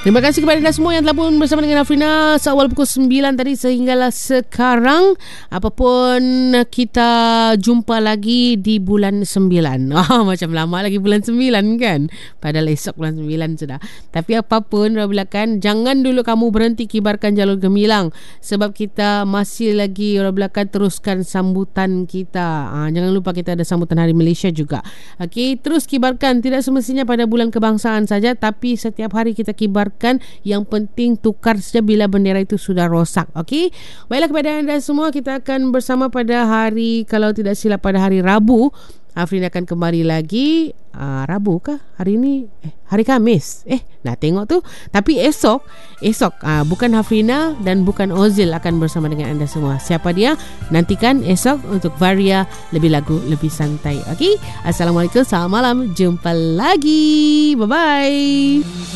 Terima kasih kepada anda semua yang telah pun bersama dengan Afrina seawal pukul 9 tadi sehinggalah sekarang. Apapun, kita jumpa lagi di bulan 9. Macam lama lagi bulan 9 kan? Padahal esok bulan 9 sudah. Tapi apapun, kan, jangan dulu kamu berhenti kibarkan jalur gemilang. Sebab kita masih lagi, kan, teruskan sambutan kita. Jangan lupa kita ada sambutan Hari Malaysia juga. Okey, terus kibarkan. Tidak semestinya pada bulan kebangsaan saja, tapi setiap hari kita kibarkan. Yang penting tukar saja bila bendera itu sudah rosak. Okey. Baiklah, kepada anda semua, kita akan bersama pada hari, kalau tidak silap pada hari Rabu. Afrin akan kembali lagi. Rabu kah? Hari ini hari Khamis. Nak tengok tu. Tapi esok bukan Afrina dan bukan Ozil akan bersama dengan anda semua. Siapa dia? Nantikan esok untuk Varia, lebih lagu, lebih santai. Okey. Assalamualaikum, selamat malam. Jumpa lagi. Bye bye.